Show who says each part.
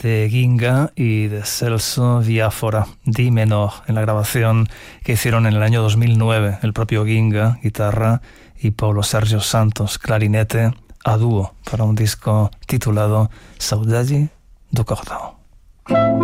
Speaker 1: de Ginga y de Celso Biafora, Di menor, en la grabación que hicieron en el año 2009, el propio Ginga, guitarra, y Paulo Sergio Santos, clarinete, a dúo, para un disco titulado Saudade do Cordão.